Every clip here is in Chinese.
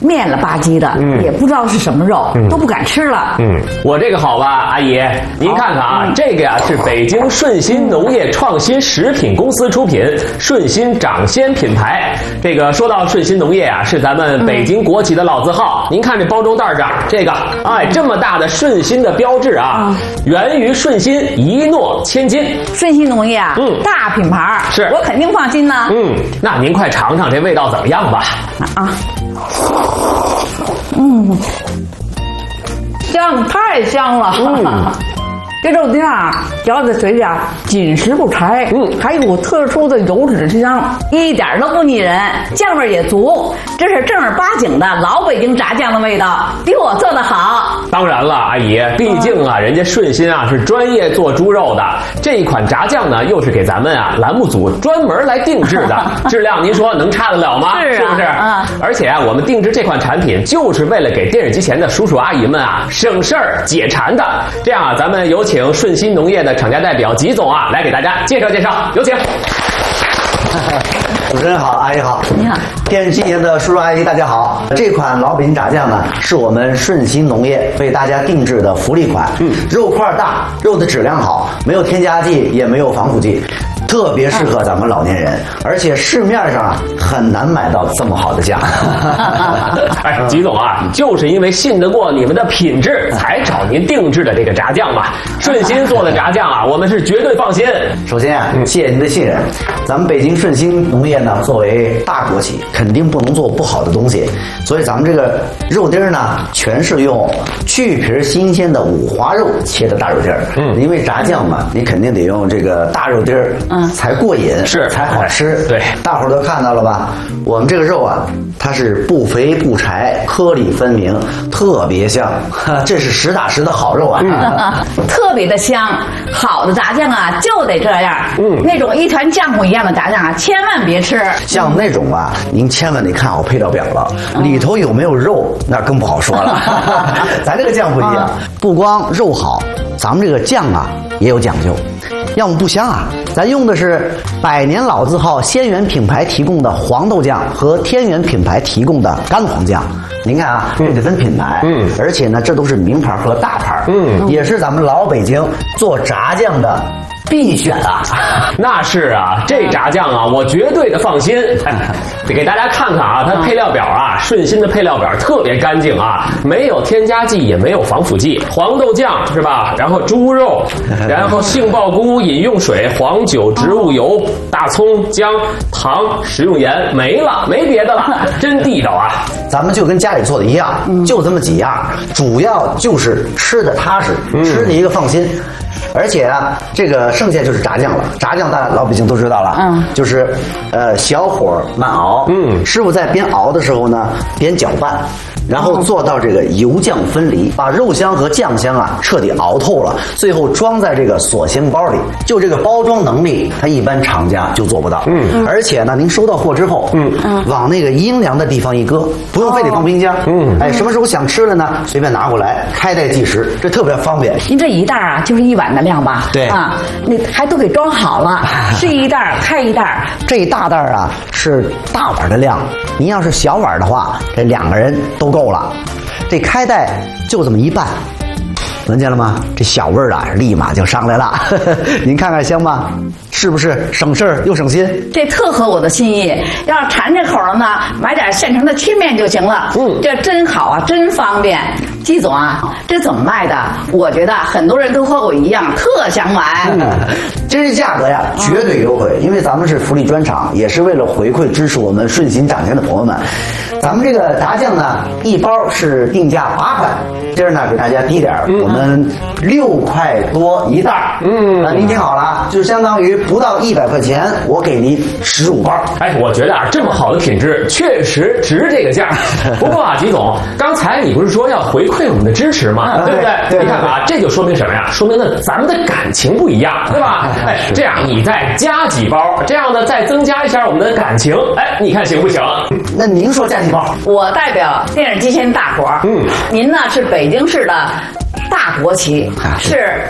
面了吧唧的，也不知道是什么肉，都不敢吃了。 我这个好吧，阿姨，您看看啊，这个呀是北京顺心农业创新食品公司出品，顺心掌鲜品牌。这个说到顺心农业啊，是咱们北京国企的老字号。您看这包装袋上这个，哎，这么大的顺心的标志啊，源于顺心，一诺千金。 顺心农业啊，大品牌， 是我肯定放心呢。 那您快尝尝这味道怎么样吧？ 香，太香了。这肉丁啊，嚼在嘴里啊，紧实不柴，还有股特殊的油脂香，一点都不腻人，酱味也足，这是正儿八经的老北京炸酱的味道，比我做的好。 当然了，阿姨，毕竟啊，人家顺心啊是专业做猪肉的，这一款炸酱呢，又是给咱们啊栏目组专门来定制的，质量您说能差得了吗？ 是不是？而且啊，我们定制这款产品，就是为了给电视机前的叔叔阿姨们啊省事儿解馋的。这样啊，咱们有请顺心农业的厂家代表吉总啊，来给大家介绍介绍，有请。 主持人好，阿姨好， 你好， 电视机前的叔叔阿姨大家好。这款老北京炸酱呢，是我们顺心农业为大家定制的福利款。肉块大，肉的质量好，没有添加剂，也没有防腐剂。特别适合咱们老年人，而且市面上很难买到这么好的酱。 哎，吉总啊，就是因为信得过你们的品质，才找您定制的这个炸酱嘛。顺心做的炸酱啊，我们是绝对放心。 首先啊，谢谢您的信任。咱们北京顺心农业呢，作为大国企，肯定不能做不好的东西，所以咱们这个肉丁呢，全是用去皮新鲜的五花肉切的大肉丁儿。因为炸酱嘛，你肯定得用这个大肉丁儿。才过瘾， 是才好吃。 对， 大伙儿都看到了吧？我们这个肉啊，它是不肥不柴，颗粒分明，特别香。这是实打实的好肉啊！ 特别的香。好的炸酱啊，就得这样。那种一团浆糊一样的炸酱啊，千万别吃。 像那种啊，您千万得看好配料表了，里头有没有肉，那更不好说了。咱这个酱不一样，不光肉好，咱们这个酱啊也有讲究。要么不香啊，咱用的是百年老字号鲜源品牌提供的黄豆酱和天元品牌提供的干黄酱。您看啊，这得分品牌，而且呢，这都是名牌和大牌，也是咱们老北京做炸酱的必选啊。 那是啊，这炸酱啊，我绝对的放心。得给大家看看啊，它配料表啊，顺心的配料表特别干净啊，没有添加剂，也没有防腐剂。黄豆酱是吧？然后猪肉，然后杏鲍菇、饮用水、黄酒、植物油、大葱、姜、糖、食用盐，没了，没别的了，真地道啊！ 咱们就跟家里做的一样，就这么几样，主要就是吃的踏实，吃的一个放心。而且啊，这个剩下就是炸酱了。炸酱大家老百姓都知道了，就是小火慢熬，师傅在边熬的时候呢，边搅拌。然后做到这个油酱分离，把肉香和酱香啊彻底熬透了，最后装在这个锁鲜包里。就这个包装能力，它一般厂家就做不到。而且呢，您收到货之后，往那个阴凉的地方一搁，不用非得放冰箱。哎，什么时候想吃了呢，随便拿过来，开袋即食，这特别方便。 您这一袋啊，就是1碗的量吧？ 对啊，那还都给装好了，是一袋开一袋。 这一大袋啊是大碗的量，您要是小碗的话，这2个人都够了。这开袋就这么一拌，闻见了吗？这小味儿啊，立马就上来了。您看看香吗？是不是省事儿又省心？ 这特合我的心意。要是馋这口了呢，买点现成的切面就行了。这真好啊，真方便。季总啊，这怎么卖的？我觉得很多人都和我一样，特想买。 这价格呀，绝对优惠，因为咱们是福利专场，也是为了回馈支持我们顺心掌鲜的朋友们。咱们这个炸酱呢，一包是定价8块，今儿呢给大家低点儿，我们6块多一袋。您听好了，就相当于不到100块钱，我给您15包。 哎，我觉得啊，这么好的品质，确实值这个价。不过啊，吉总，刚才你不是说要回馈我们的支持吗？对不对？ 对， 你看看啊，这就说明什么呀？说明呢咱们的感情不一样，对吧？哎，这样你再加几包，这样呢再增加一下我们的感情。哎，你看行不行？ 那您说加几包？ 我代表电视机前大伙儿，您呢是北京市的大国企，是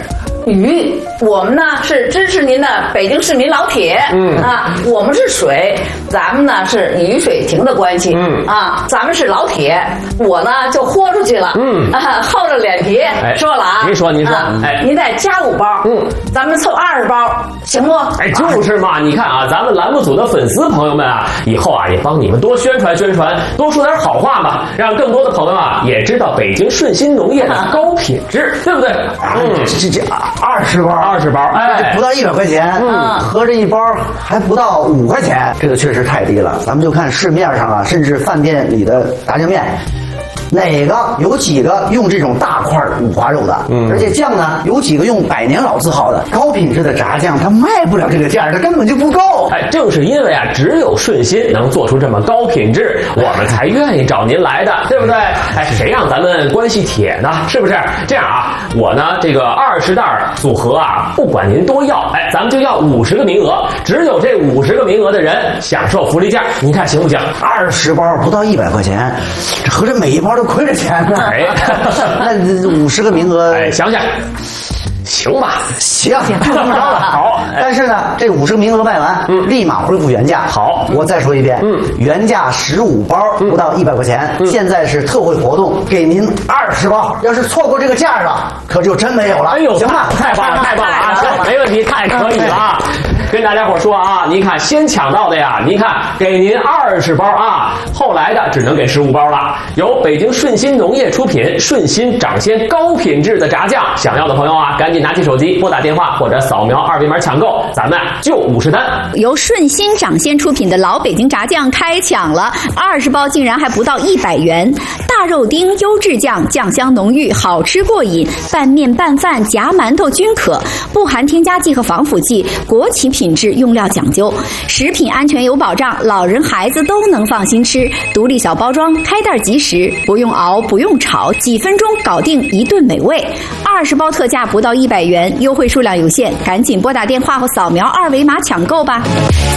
鱼，我们呢是支持您的北京市民老铁，我们是水，咱们呢是雨水亭的关系，咱们是老铁，我呢就豁出去了，厚着脸皮说了啊， 您说， 您再加5包，咱们凑20包，行不？ 哎，就是嘛，你看啊，咱们栏目组的粉丝朋友们啊，以后啊也帮你们多宣传宣传，多说点好话嘛，让更多的朋友啊也知道北京顺心农业的高品质，对不对？ 这20包， 哎， 不到100块钱，合着一包还不到5块钱，这个确实太低了。咱们就看市面上啊，甚至饭店里的炸酱面。有几个用这种大块五花肉的，而且酱呢，有几个用100年老字号的高品质的炸酱，它卖不了这个价，它根本就不够。 哎，正是因为啊，只有顺心能做出这么高品质，我们才愿意找您来的，对不对？哎，谁让咱们关系铁呢？是不是？这样啊，我呢这个20袋组合啊，不管您多要，哎，咱们就要50个名额，只有这50个名额的人享受福利价，您看行不行 ？20包不到100块钱，这合着每一包都亏着钱呢。 哎， 那50个名额， 哎，想想。行吧， 行，就这么着了。 好， 但是呢，这50个名额卖完，立马恢复原价。 好， 我再说一遍，原价15包不到100块钱，现在是特惠活动，给您20包。要是错过这个价了，可就真没有了。 哎呦， 行吧， 太棒了，太棒了啊！行，没问题，太可以了啊！跟大家伙说啊，您看先抢到的呀，您看给您20包啊，后来的只能给15包了。由北京顺心农业出品，顺心掌鲜高品质的炸酱，想要的朋友啊，赶紧拿起手机拨打电话或者扫描2维码抢购，咱们就50单。 由顺心掌鲜出品的老北京炸酱开抢了，20包竟然还不到100元。大肉丁优质酱，酱香浓郁，好吃过瘾，拌面拌饭夹馒头均可，不含添加剂和防腐剂，国企品质，用料讲究，食品安全有保障，老人孩子都能放心吃。独立小包装，开袋即食，不用熬，不用炒，几分钟搞定一顿美味。20包特价不到100元，优惠数量有限，赶紧拨打电话或扫描2维码抢购吧。